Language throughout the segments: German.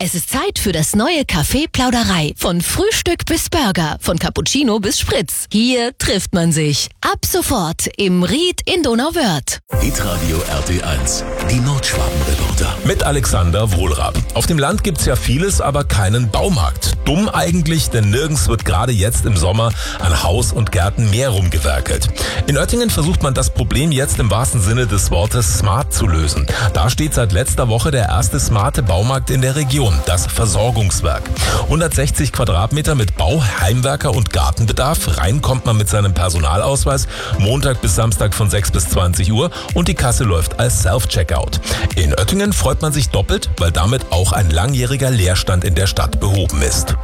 Es ist Zeit für das neue Café Plauderei. Von Frühstück bis Burger, von Cappuccino bis Spritz. Hier trifft man sich. Ab sofort im Ried in Donauwörth. Hitradio RT1, die Nordschwaben-Reporter. Mit Alexander Wohlraben. Auf dem Land gibt's ja vieles, aber keinen Baumarkt. Dumm eigentlich, denn nirgends wird gerade jetzt im Sommer an Haus und Gärten mehr rumgewerkelt. In Oettingen versucht man das Problem jetzt im wahrsten Sinne des Wortes smart zu lösen. Da steht seit letzter Woche der erste smarte Baumarkt in der Region, das Versorgungswerk. 160 Quadratmeter mit Bau-, Heimwerker- und Gartenbedarf. Rein kommt man mit seinem Personalausweis, Montag bis Samstag von 6 bis 20 Uhr und die Kasse läuft als Self-Checkout. In Oettingen freut man sich doppelt, weil damit auch ein langjähriger Leerstand in der Stadt behoben ist.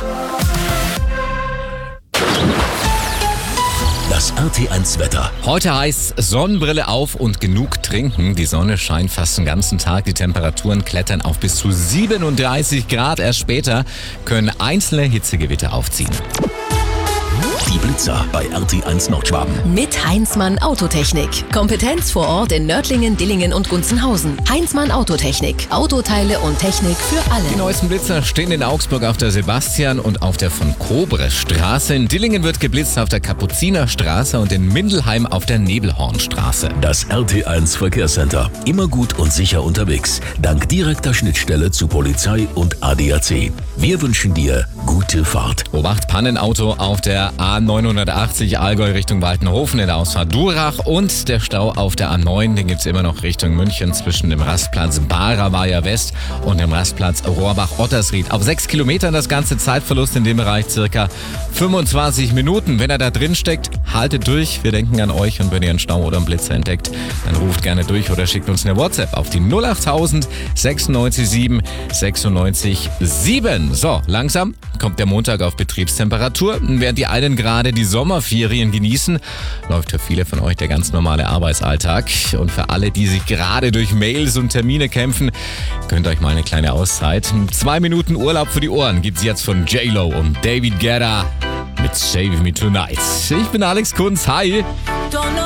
Das RT1-Wetter. Heute heißt Sonnenbrille auf und genug trinken. Die Sonne scheint fast den ganzen Tag. Die Temperaturen klettern auf bis zu 37 Grad. Erst später können einzelne Hitzegewitter aufziehen. Die Blitzer bei RT1 Nordschwaben. Mit Heinzmann Autotechnik. Kompetenz vor Ort in Nördlingen, Dillingen und Gunzenhausen. Heinzmann Autotechnik. Autoteile und Technik für alle. Die neuesten Blitzer stehen in Augsburg auf der Sebastian- und auf der von Kobres-Straße. In Dillingen wird geblitzt auf der Kapuzinerstraße und in Mindelheim auf der Nebelhornstraße. Das RT1 Verkehrscenter. Immer gut und sicher unterwegs. Dank direkter Schnittstelle zu Polizei und ADAC. Wir wünschen dir gute Fahrt. Obacht, Pannenauto auf der A980 Allgäu Richtung Waltenhofen in der Ausfahrt Durach und der Stau auf der A9, den gibt's immer noch Richtung München zwischen dem Rastplatz Baraweier West und dem Rastplatz Rohrbach-Ottersried. Auf 6 Kilometern das ganze Zeitverlust in dem Bereich circa 25 Minuten. Wenn er da drin steckt, haltet durch. Wir denken an euch und wenn ihr einen Stau oder einen Blitzer entdeckt, dann ruft gerne durch oder schickt uns eine WhatsApp auf die 08000 96 7 96 7. So, langsam kommt der Montag auf Betriebstemperatur. Während die einen gerade die Sommerferien genießen, läuft für viele von euch der ganz normale Arbeitsalltag. Und für alle, die sich gerade durch Mails und Termine kämpfen, gönnt euch mal eine kleine Auszeit. 2 Minuten Urlaub für die Ohren gibt's jetzt von J-Lo und David Guetta mit Save Me Tonight. Ich bin Alex Kunz. Hi!